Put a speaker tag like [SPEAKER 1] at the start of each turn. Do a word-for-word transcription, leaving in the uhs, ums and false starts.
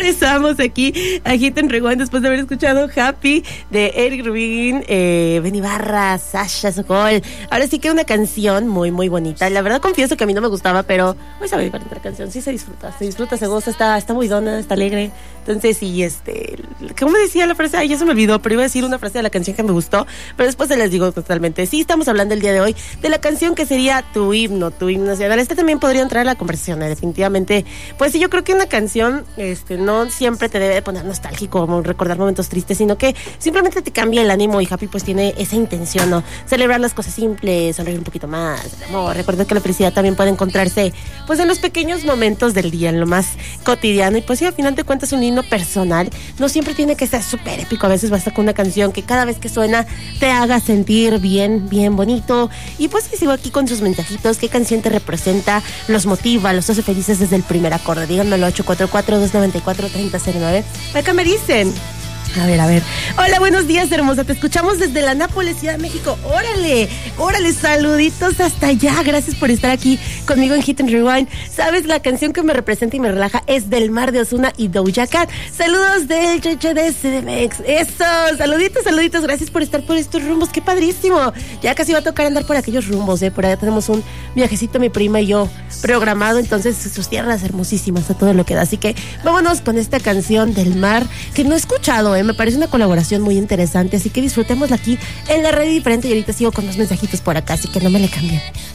[SPEAKER 1] regresamos aquí a Hit and Rewind después de haber escuchado Happy de Eric Rubin, eh, Ben Ibarra, Sasha Sokol. Ahora sí que una canción muy, muy bonita. La verdad confieso que a mí no me gustaba, pero hoy sabe para la canción. Sí se disfruta, se disfruta, se goza, está, está muy dona, está alegre. Entonces, sí, este, ¿cómo decía la frase? Ay, ya se me olvidó, pero iba a decir una frase de la canción que me gustó, pero después se las digo totalmente. Sí, estamos hablando el día de hoy de la canción que sería tu himno, tu himno nacional. Este también podría entrar a la conversación, ¿eh? Definitivamente. Pues sí, yo creo que una canción, este, no siempre te debe poner nostálgico, como recordar momentos tristes, sino que simplemente te cambia el ánimo, y Happy pues tiene esa intención, ¿no? Celebrar las cosas simples, sonreír un poquito más, el amor. Recuerda que la felicidad también puede encontrarse, pues, en los pequeños momentos del día, en lo más cotidiano, y pues sí, al final de cuentas un himno personal no siempre tiene que ser súper épico. A veces basta con una canción que cada vez que suena te haga sentir bien, bien bonito. Y pues sí, sigo aquí con sus mensajitos. ¿Qué canción te representa, los motiva, los hace felices desde el primer acorde? Díganmelo, ocho cuatro cuatro, dos nueve cuatro, tres cero cero nueve. Acá me dicen. A ver, a ver. Hola, buenos días, hermosa. Te escuchamos desde la Nápoles, Ciudad de México. Órale, órale, saluditos hasta allá. Gracias por estar aquí conmigo en Hit and Rewind. Sabes, la canción que me representa y me relaja es Del Mar de Ozuna y Doja Cat. Saludos del Cheche de C D M X. Eso, saluditos, saluditos. Gracias por estar por estos rumbos. Qué padrísimo. Ya casi va a tocar andar por aquellos rumbos, ¿eh? Por allá tenemos un viajecito, mi prima y yo, programado. Entonces, sus tierras hermosísimas, a todo lo que da. Así que vámonos con esta canción Del Mar, que no he escuchado, ¿eh? Me parece una colaboración muy interesante, así que disfrutémosla aquí en la red diferente, y ahorita sigo con los mensajitos por acá, así que no me le cambien.